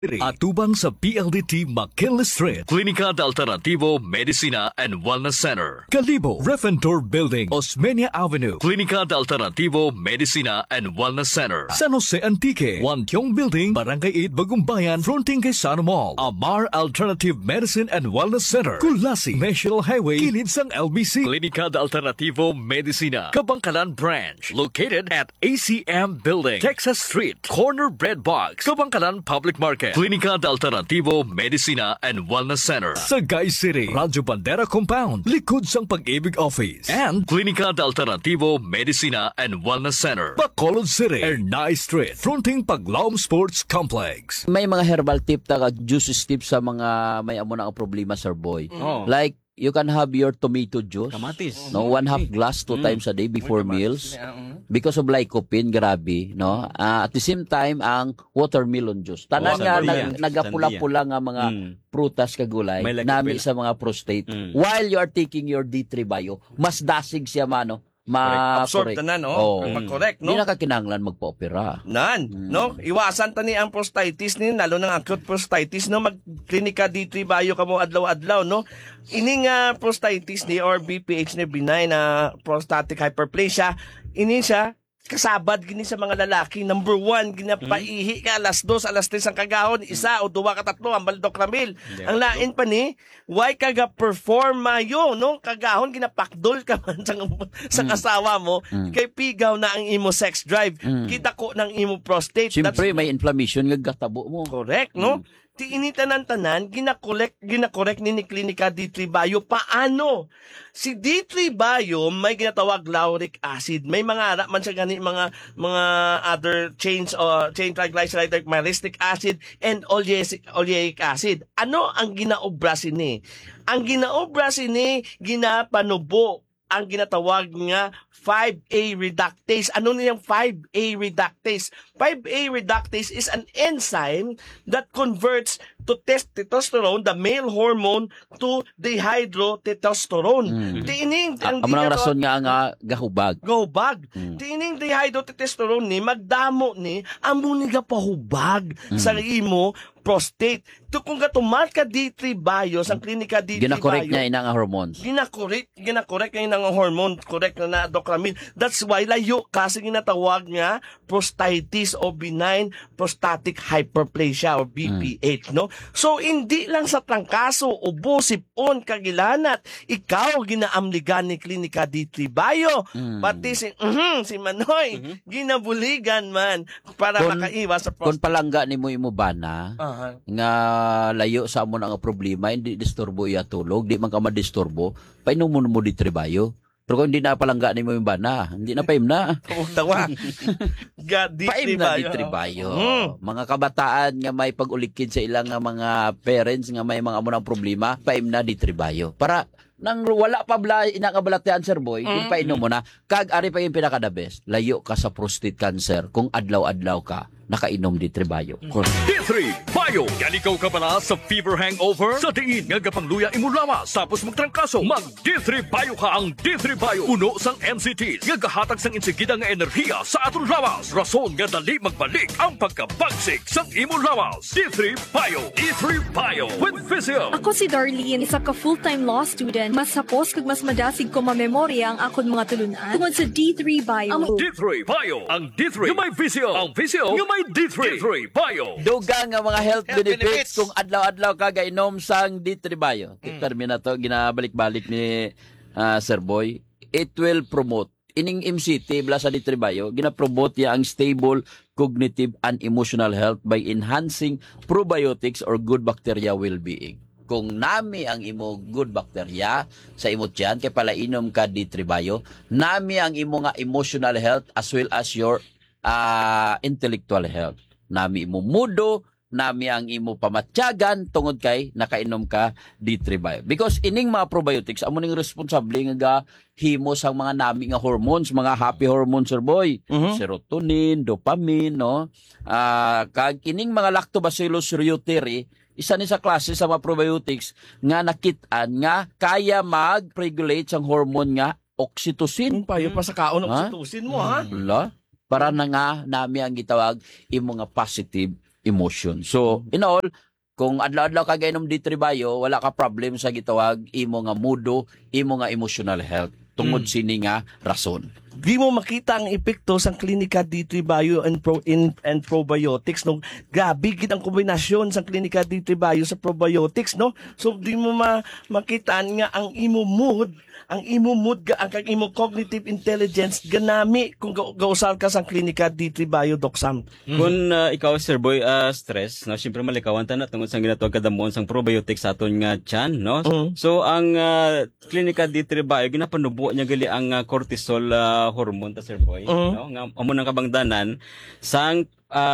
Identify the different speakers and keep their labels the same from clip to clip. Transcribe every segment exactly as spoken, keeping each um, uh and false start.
Speaker 1: Atubang sa P L D T McKinley Street, Klinika de Alternativo Medicina and Wellness Center. Kalibo, Refentor Building, Osmeña Avenue, Klinika de Alternativo Medicina and Wellness Center. San Jose Antique, Wantiong Building, Barangay eight, Bagumbayan, fronting kay Sano Mall. Amar Alternative Medicine and Wellness Center. Kulasi, National Highway, kilid sang L B C. Klinika de Alternativo Medicina, Kabangkalan Branch, located at A C M Building, Texas Street, Corner Bread Box, Kabangkalan Public Market. Klinika de Alternativo Medicina and Wellness Center. Sagay City, Radyo Bandera Compound, likod sang Pag-ibig Office. And Klinika de Alternativo Medicina and Wellness Center, Bacolod City, Ernay Street, fronting Paglaom Sports Complex.
Speaker 2: May mga herbal tip ta juices tip sa mga may amo na ang problema, Sir Boy.
Speaker 3: Oh.
Speaker 2: Like you can have your tomato juice.
Speaker 3: Kamatis.
Speaker 2: No, one half glass two mm. times a day before meals. Because of lycopene, grabe, no? Uh, at the same time, ang watermelon juice. Tanan
Speaker 3: Oh,
Speaker 2: nga
Speaker 3: sandia.
Speaker 2: nag, nagapula-pula nga mga
Speaker 3: mm.
Speaker 2: prutas kagulay
Speaker 3: May
Speaker 2: nami
Speaker 3: lycopene.
Speaker 2: sa mga prostate.
Speaker 3: Mm.
Speaker 2: While you are taking your D three bio, mas dasig siya mano. Ma
Speaker 4: Absorb na no?
Speaker 2: Oh.
Speaker 4: Mag-correct, no?
Speaker 2: Hindi na kakinahanglan magpa-opera.
Speaker 4: Nan,
Speaker 2: Mm.
Speaker 4: no? Iwasan tani ang prostatitis ni, lalo ng acute prostatitis, no? Mag-klinika D three bio ka mo adlaw-adlaw, no? Ini nga prostatitis ni or B P H ni benign na prostatic hyperplasia, ini siya kasabad gini sa mga lalaki. Number one, ginapaihi ka alas dos, alas tres ang kagahon, isa o duwa ka tatlo ang baldocramil. Ang lain pa ni, why kaga perform mayo, no? Kagahon ginapakdol ka man sa, sa asawa mo,
Speaker 2: Mm.
Speaker 4: kay pigaw na ang imo sex drive.
Speaker 2: Mm.
Speaker 4: Kita ko ng imo prostate.
Speaker 2: Siyempre, may inflammation ng gatabo mo.
Speaker 4: Correct, no? Ti initan tanan, ginakolek, ginakorek ni ni Klinika D three Bio. Paano? Si D three Bio may ginatawag lauric acid. May mga ara man siya gani mga mga other chains or chain triglyceride like myristic acid and oleic, oleic acid. Ano ang ginaobra sini? Ang ginaobra sini ginapanubo ang ginatawag nga five A reductase. Ano niyang five A reductase? five A reductase is an enzyme that converts to testosterone, the male hormone, to dihydrotestosterone.
Speaker 2: Mm.
Speaker 4: Tiining
Speaker 2: Ah, amo nang rason nga nga gahubag.
Speaker 4: Gahubag.
Speaker 2: Mm.
Speaker 4: Tiining dihydrotestosterone ni, magdamo ni, amo ni gapahubag
Speaker 2: Mm.
Speaker 4: sa imo prostate. To kung gatumat ka D three Bio, sa klinika D three
Speaker 2: Ginakorek
Speaker 4: Bio,
Speaker 2: niya ina nga hormones.
Speaker 4: ginakorek, ginakorek ngayon ang hormone, correct na na docramine. That's why layo kasi ginatawag nga prostatitis o benign prostatic hyperplasia o B P H, no? So, hindi lang sa trangkaso, ubo, sipon, kagilanat, ikaw ginaamligan ni Klinika D three Bio.
Speaker 2: Mm.
Speaker 4: Pati si, mhm, si Manoy, ginabuligan man para
Speaker 2: Kung-
Speaker 4: makaiwas sa
Speaker 2: Kung
Speaker 4: prostate.
Speaker 2: palangga ni mo imo bana,
Speaker 4: Aha.
Speaker 2: nga layo sa amo na nga problema, hindi disturbo iya tulog, di man ka madisturbo, painom mo mo di tribayo. Pero kung hindi na palangga ni mo yung bana, hindi na paim na.
Speaker 4: Tawa. Ga D
Speaker 2: Paim
Speaker 4: three
Speaker 2: na di
Speaker 4: Bio.
Speaker 2: tribayo.
Speaker 4: Mm.
Speaker 2: Mga kabataan nga may pag-ulikid sa ilang nga mga parents nga may mga amo ng problema, paim na di tribayo. Para nang wala pa bla inakabalatian, Sir Boy, kung painom mo na, kag ari pa yung pinaka the best, layo ka sa prostate cancer kung adlaw-adlaw ka nakainom di tribayo.
Speaker 1: D three Bio. Galikaw ka pala sa fever hangover? Sa diin nga gapangluya imo lamas tapos magtrangkaso. Mag D three Bio ka. Ang D three Bio uno sang M C Ts nga gahatag sang insigida nga enerhiya sa aton lawas. Rason nga dali magbalik ang pagkabagsik sang imo lawas. D three Bio. D three Bio with Physio.
Speaker 5: Ako si Darlene, isa ka full-time law student. Mas sapos kag mas madasig ko mamemorya ang akon mga tulunan tungod sa D three Bio. Ang
Speaker 1: D three Bio. Ang D three nga may Physio. Ang Physio nga may D three. D three Bio.
Speaker 2: Dugang nga mga health,
Speaker 4: Health
Speaker 2: benefits,
Speaker 4: benefits.
Speaker 2: kung adlaw-adlaw ka gainom sang D three Bio. Mm. Termina to, ginabalik-balik ni ah, Sir Boy. It will promote. Ining M C T, bla sa D three Bio, ginapromote ya ang stable cognitive and emotional health by enhancing probiotics or good bacteria well-being. Kung nami ang imo good bacteria sa imo tiyan, kay pala inom ka D three Bio, nami ang imo nga emotional health as well as your uh, intellectual health. Nami imo mudo, nami ang imo pamatyagan tungod kay nakainom ka D three Bio. Because ining mga probiotics amo ning responsable nga himo sang mga nami nga hormones, mga happy hormones, Sir Boy.
Speaker 4: Mhm.
Speaker 2: Serotonin, dopamine, no? Ah, kag ining mga lactobacillus reuteri, isa ni sa klase sa mga probiotics nga nakit-an nga kaya mag-regulate sang hormone nga oxytocin.
Speaker 4: Payo pa sa kaon
Speaker 2: Ha?
Speaker 4: oxytocin mo, ha?
Speaker 2: Wala. Para na nga nami ang gitawag imo nga positive emotion. So, in all, kung adlaw-adlaw ka gainom D three Bio, wala ka problem sa gitawag imo nga mudo, imo nga emotional health tungod
Speaker 4: Mm.
Speaker 2: sini nga rason.
Speaker 4: Di mo makita ang epekto sa Clinica D three Bio and pro in and probiotics no. Grabe gid ang kombinasyon sa Clinica D three Bio sa probiotics no. So di mo ma makita nga ang imo mood, ang imo mood ga ang imo cognitive intelligence ganami kung ga- gausal ka sa Clinica D three Bio Doc Sam.
Speaker 3: Kung uh, ikaw, Sir Boy, uh, stress, no? Siyempre malikawan ta na tungod sa ginatawag kadamuon sang probiotics sa aton nga tiyan, no?
Speaker 4: Mm.
Speaker 3: So, ang uh, Clinica D three Bio, ginapanubo niya gali ang uh, cortisol uh, hormone ta, Sir Boy,
Speaker 4: Mm.
Speaker 3: no? Nga, amo nang kabangdanan sang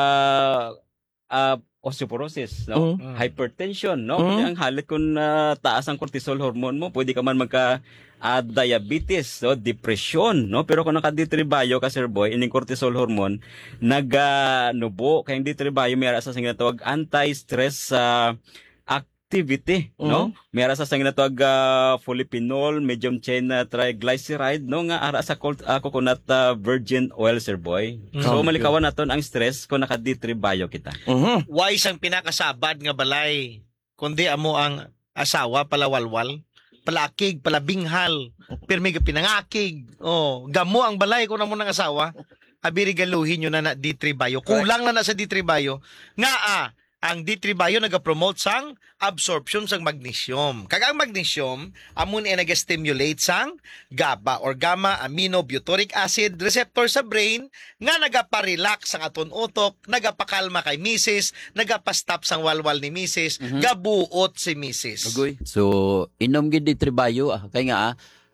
Speaker 3: uh, uh, osteoporosis, no?
Speaker 4: Mm.
Speaker 3: Hypertension, no?
Speaker 4: Mm.
Speaker 3: Kasi ang halit kung uh, taas ang cortisol hormone mo, pwede ka man magka uh, diabetes, so depression, no? Pero kung naka D three Bio ka, Sir Boy, ining cortisol hormone naganubo kay D three Bio may ara sa ginatawag anti-stress uh, activity, no? May ara sa ginatawag uh, polyphenol, medium chain uh, triglyceride, no? Nga ara sa col- uh, coconut uh, virgin oil, Sir Boy. So
Speaker 4: Okay.
Speaker 3: malikawan naton ang stress kung naka D three Bio kita.
Speaker 4: Mhm.
Speaker 6: Wise ang pinakasabad nga balay, kundi amo ang asawa palawalwal, palakig, palabinghal, pirmi ka pinangakig. Oh, gamo ang balay kung amo ng asawa. Abiri galuhin nyo na na D three Bio. Kulang na na sa D three Bio. Nga ah, ang D three Bio nagapromote sang absorption sang magnesium. Kag ang magnesium, amon ay nag-stimulate sang GABA or gamma aminobutyric acid receptor sa brain nga nagapa-relax ang aton utok, nagapakalma kay misis, nagapa-stop sang walwal ni misis, gabuot si misis.
Speaker 2: Agoy. So, inom gid D three Bio, ah, kay nga, ah,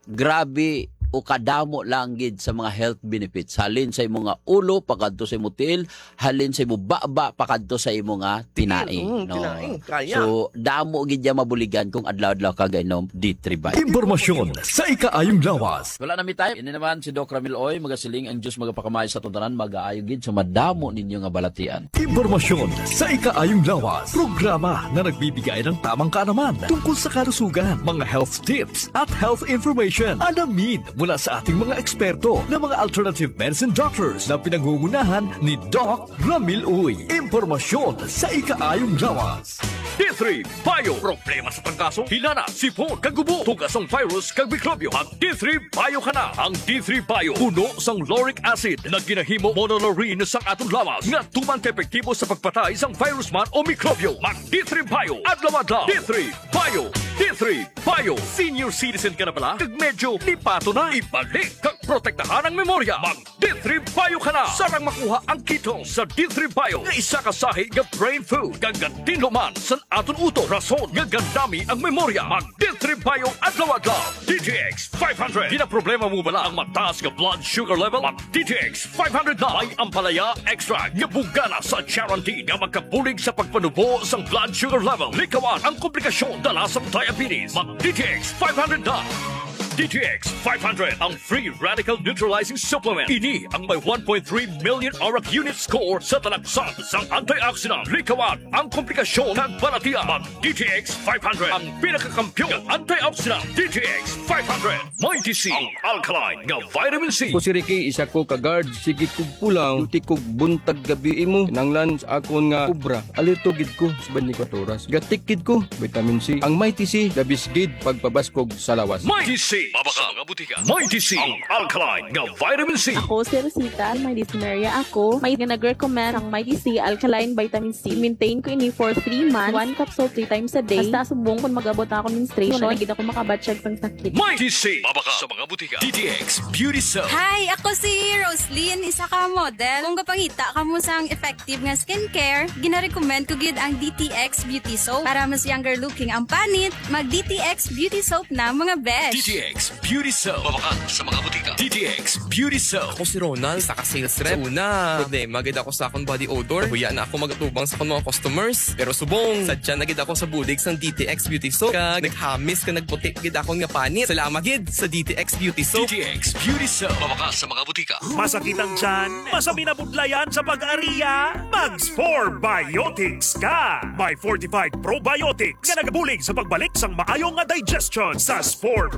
Speaker 2: grabe o kadamo lang gid sa mga health benefits. Halin sa imo nga ulo, pakadto sa imo tiil, halin sa imo baba, pakadto sa imo nga tinaing.
Speaker 4: Mm, tinaing, kaya.
Speaker 2: So, damo gid ya mabuligan kung adlaw-adlaw ka gainom D three Bio.
Speaker 1: Impormasyon sa ikaayong lawas.
Speaker 2: Wala na mi tayo. Ini naman si Doc Ramil Oy, magasiling ang Diyos magapakamay sa tuntanan, mag-aayo gid sa madamo ninyo nga balatian.
Speaker 1: Impormasyon sa ikaayong lawas. Programa na nagbibigay ng tamang kaalaman tungkol sa kalusugan, mga health tips at health information. Alamin mula sa ating mga eksperto na mga alternative medicine doctors na pinangungunahan ni Doc Ramil Uy. Impormasyon sa ikaayong lawas. D three Bio. Problema sa tangkaso, hinana, sipon, kagubo, tugasang virus, kag mikrobyo. Ang D three Bio ka na. Ang D three Bio puno sang lauric acid na ginahimo monolaurin sa atong lawas nga tumang epektibo sa pagpatay sang virus man o mikrobyo. Mag D three Bio. Adlaw-adlaw. D three Bio. D three Bio. Senior citizen ka na pala? Kag medyo lipato na. Ibalik kag protektahan ang memorya. Mag D three Bio ka na. Sarang makuha ang keto sa D three Bio. Nga isa ka sahi nga brain food. Kag tinluman sa aton uto. Rason nga gandami ang memorya. Mag D three Bio adlaw-adlaw. D T X five hundred. Di na problema mo bala ang mataas nga blood sugar level? Mag D T X five hundred na. May ampalaya extract nga bugana sa Charantin nga magkabulig sa pagpanubo sa blood sugar level. Likawan ang komplikasyon dala sa diabetes. Mag D T X five hundred na. D T X five hundred, ang free radical neutralizing supplement. Ini ang may one point three million A R A C unit score sa talagsan sang antioxidant. Likawan ang komplikasyon ng balatian. Mag D T X five hundred, ang pinakakampyon ng antioxidant. D T X five hundred, may D C, ang alkaline nga vitamin C.
Speaker 7: Ko si Ricky, isa ko ka-guard, sige kog pulang, duty kog buntag gabi mo, nanglan sa akon nga ubra, alito gid ko sa twenty-four oras. Gatik gid ko, vitamin C. Ang mighty C, labis gid pagpabaskog sa lawas.
Speaker 1: May D C, mabaka mga butika. May D C, ang alkaline nga vitamin C.
Speaker 8: Ako si Rosita, may dyspnea ako. May nag-recommend ang Mighty C Alkaline Vitamin C. Maintain ko ini for three months. One capsule three times a day. Hasta subong kung mag-abot na ako menstruation. Nagid ako makabatsyag sang sakit.
Speaker 1: May D C, mabaka sa mga butika. D T X Beauty Soap.
Speaker 9: Hi, ako si Roslyn, isa ka model. Kung kapangita ka mo sang effective nga skincare, gina-recommend ko gid ang D T X Beauty Soap para mas younger looking ang panit. Mag D T X Beauty Soap na mga besh.
Speaker 1: D T X Beauty Soap. Mabaka sa mga butika. D T X Beauty Soap.
Speaker 10: Ako si Ronald, isa ka sales rep. Sa una, problema gid ako sa akong body odor. Huya na ako magatubang sa akong mga customers. Pero subong, sadya na gid ako sa bulig sang D T X Beauty Soap. Kag naghamis ka nagputi gid akong nga panit. Salamat gid sa D T X Beauty Soap.
Speaker 1: D T X Beauty Soap. Mabaka sa mga butika.
Speaker 11: Masakit ang tiyan, masabi na budlayan sa pag-ariya, mag-Spore Biotics ka! May fortified probiotics nga nagabulig sa pagbalik sang maayong nga digestion sa Spore Biotics.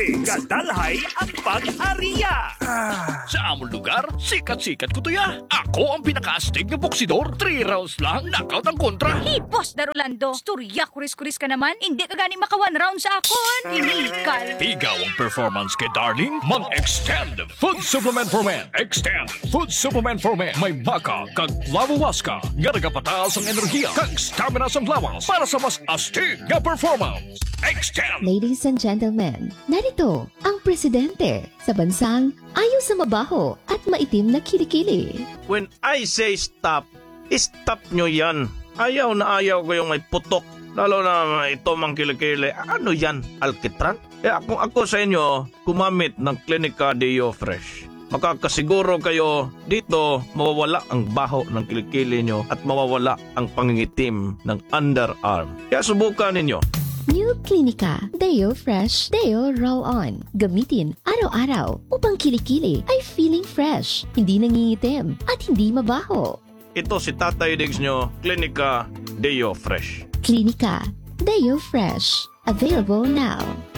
Speaker 11: Grabe kadalhay ang pag-ariya.
Speaker 1: Sa among lugar, sikat-sikat ko to ya. Ako ang pinaka-astig na boksidor. Three rounds lang, knockout ang kontra.
Speaker 12: Hipos, Darolando. Storya, kuris-kuris ka naman. Hindi ka gani maka one round sa akon. Inikal.
Speaker 1: Ikaw ang performance kay Darling. Mag-extend food supplement for men. Extend food supplement for men. May maka kag lavawaska. Nga nagapataas ang enerhiya kag stamina sa lawas para sa mas astig na performance. Extend.
Speaker 13: Ladies and gentlemen, narito ang presidente sa bansang ayaw sa mabaho at maitim na kilikili.
Speaker 14: When I say stop, stop nyo yan. Ayaw na ayaw ko yung may putok. Lalo na ito mang kilikili. Ano yan? Alkitran? Eh kung ako sa inyo, kumamit ng Clinica Deo Fresh. Makakasiguro kayo dito mawawala ang baho ng kilikili nyo at mawawala ang pangingitim ng underarm. Kaya subukan ninyo.
Speaker 13: New Clinica Deo Fresh Deo Roll-On. Gamitin araw-araw upang kilikili ay feeling fresh, hindi nangingitim at hindi mabaho.
Speaker 14: Ito si Tatay Diggs nyo, Clinica Deo Fresh.
Speaker 13: Clinica Deo Fresh. Available now.